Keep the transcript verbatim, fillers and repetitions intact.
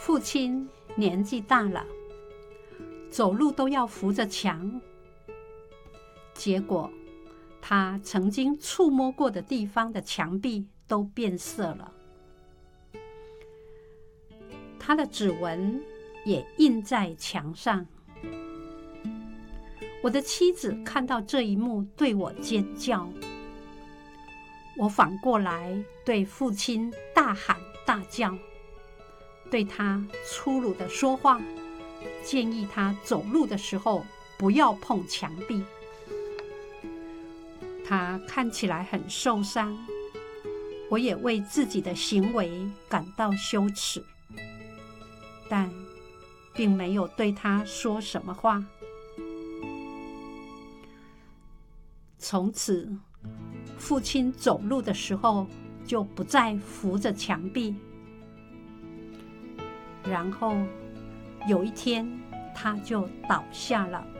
父亲年纪大了，走路都要扶着墙，结果他曾经触摸过的地方的墙壁都变色了，他的指纹也印在墙上。我的妻子看到这一幕，对我尖叫。我反过来对父亲大喊大叫，对他粗鲁地说话，建议他走路的时候不要碰墙壁。他看起来很受伤，我也为自己的行为感到羞耻，但并没有对他说什么话。从此，父亲走路的时候就不再扶着墙壁。然后有一天，他就倒下了。